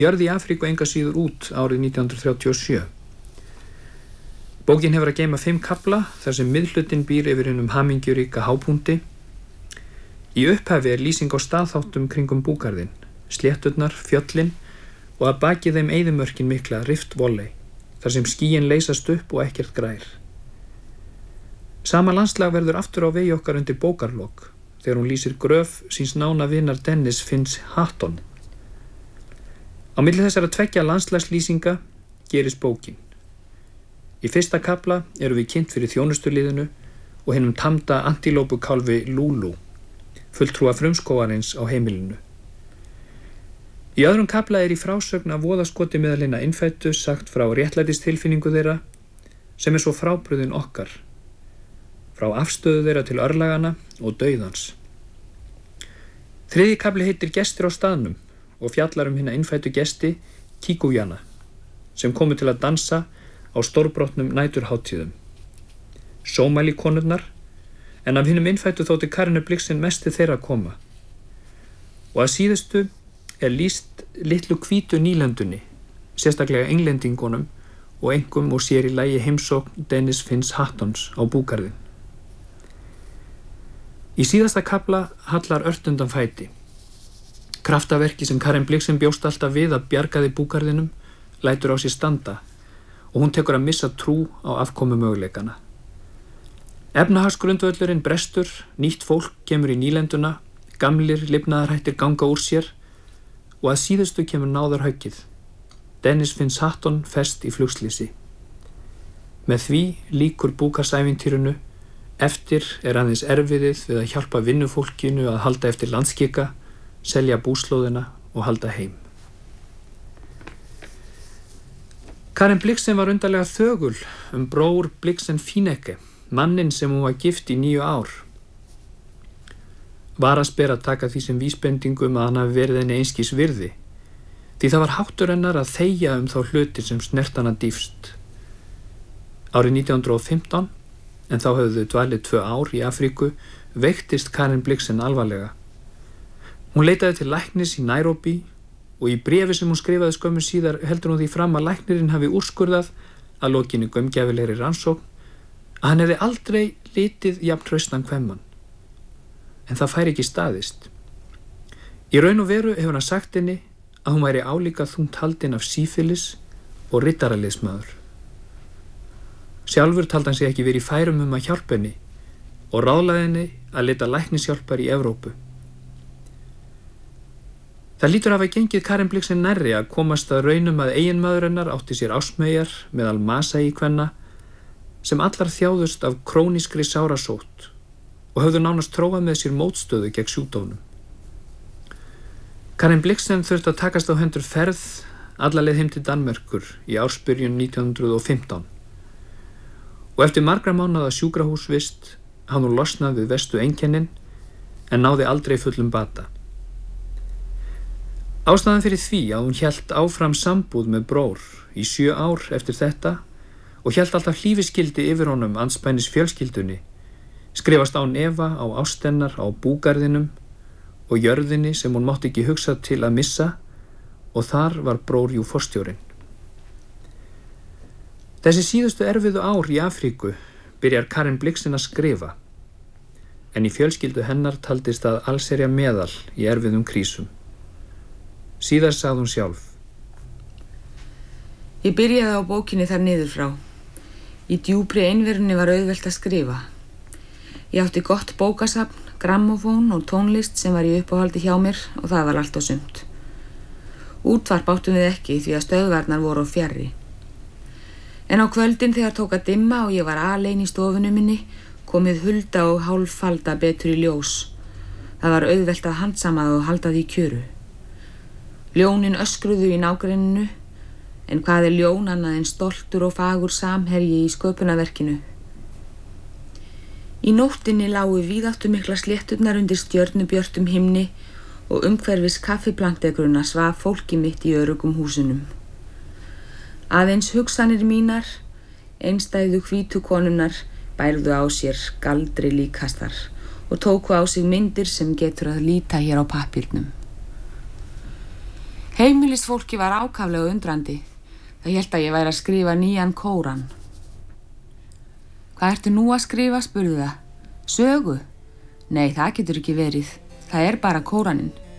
Jörð í Afríku enga síður út árið 1937. Bókin hefur að geyma 5 kafla þar sem miðhlutinn býr yfir hinum hamingjuríka hápunkti. Í upphafi lýsing á staðháttum kringum búgarðinn, slétturnar, fjöllin og að baki þeim eyðimörkin mikla Rift Valley, þar sem skýin leysast upp og ekkert grær. Sama landslag verður aftur á vegi okkar undir bókarlok þegar hún lýsir gröf síns nána vinar Dennis Finch Hatton. Á milli þessara 2 landslagslýsinga gerist bókin. Í fyrsta kafla erum við kynnt fyrir þjónustuliðinu og hinum tamda antilópukálfi Lulu, fulltrúa frumskógarins á heimilinu. Í öðrum kafla í frásögn af voðaskoti meðal hinna innfæddu sagt frá réttlætistilfinningu þeirra sem svo frábrugðin okkar, frá afstöðu þeirra til örlagana og dauðans. 3. kafli heitir Gestir á staðnum og fjallar hinna innfæddu gesti Kikujana sem komu til að dansa á stórbrotnum næturhátíðum. Sómali konurnar, en af hinum innfæddu þótti Karinu Blixen mesti þeirra koma. Og að síðustu lýst litlu hvítu nýlendunni, sérstaklega englendingunum og einkum og sér í lagi heimsókn Dennis Finch Hattons á búgarðinn. Í síðasta kafla hallar ört undan fæti. Kraftaverki sem Karen Blixen bjóst alltaf við að bjargaði búgarðinum lætur á sér standa og hún tekur að missa trú á afkomu möguleikana. Efnahagsgrundvöllurinn brestur, nýtt fólk kemur í nýlenduna, gamlir lifnaðarhættir ganga úr sér og að síðustu kemur náðarhöggið. Dennis Finch Hatton fest í flugslýsi. Með því lýkur búkarsævintýrinu, eftir aðeins erfiðið við að hjálpa vinnufólkinu að halda eftir landskika, selja búslóðina og halda heim. Karen Blixen var undarlega þögul bróður Blixen Fineke, mannin sem hún var gift í 9 ár. Varast ber að taka því sem vísbendingu að hann hafi verið henni einskis virði, því það var háttur hennar að þegja þá hluti sem snert hana dýpst. Árið 1915, en þá höfðu þau dvalið 2 ár í Afríku, veiktist Karen Blixen alvarlega. Hún leitaði til læknis í Nairobi og í bréfi sem hún skrifaði skömmu síðar heldur hún því fram að læknirinn hafi úrskurðað að lokinni gaumgæfilegri rannsókn að hann hefði aldrei litið jafn traustan kvenmann. En það fær ekki staðist. Í raun og veru hefur hann sagt henni að hún væri álíka þungt haldin af sífilis og riddaraliðsmaður. Sjálfur taldi hann sig ekki verið í færum að hjálpa henni og ráðlaði henni að leita læknishjálpar í Evrópu. Það lítur að hafa gengið Karen Blixen nærri að komast að raunum að eiginmaður hennar átti sér ásmeyjar meðal Masai-kvenna sem allar þjáðust af krónískri sárasótt og höfðu nánast tróað með sér mótstöðu gegn sjúkdómnum. Karen Blixen þurfti að takast á hendur ferð alla leið heim til Danmerkur í ársbyrjun 1915 og eftir margra mánaða sjúkrahúsvist hafði hún losnað við verstu einkennin en náði aldrei fullum bata. Ástæðan fyrir því að hún hélt áfram sambúð með bróður í 7 ár eftir þetta og hélt alltaf hlífiskildi yfir honum andspænis fjölskyldunni skrifast án efa á ást hennar á búgarðinum og jörðinni sem hún mátti ekki hugsa til að missa og þar var bróðir jú forstjórinn. Þessi síðustu erfiðu ár í Afríku byrjar Karen Blixen að skrifa en í fjölskyldu hennar taldist að allserja meðal í erfiðum krísum. Síðar sagði hún sjálf: Ég byrjaði á bókinni þar niður frá. Í djúpri einverunni var auðvelt að skrifa. Ég átti gott bókasafn, grammófón og tónlist sem var í uppáhaldi hjá mér og það var allt og sumt. Útvarp áttum við ekki því að stöðvarnar voru á fjarri. En á kvöldin þegar tók að dimma og ég var alein í stofunni minni, komið hulda og hálffalda betur í ljós. Það var auðvelt að handsama það og halda því í kjöru. Ljónin öskruðu í nágrenninu, en hvað ljón annað en stoltur og fagur samherji í sköpunarverkinu? Í nóttinni lágu víðáttumikla slétturnar undir stjörnubjörtum himni og umhverfis kaffiplantegruna svaf fólki mitt í öruggum húsunum. Aðeins hugsanir mínar, einstæðu hvítu konunnar, bærðu á sér galdri líkastar og tóku á sig myndir sem getur að líta hér á pappírnum. Heimilisfólki var ákaflega undrandi. Það hélt að ég væri að skrifa nýjan Kóran. Hvað ertu nú að skrifa, spurði það. Sögu? Nei, það getur ekki verið. Það er bara Kóraninn.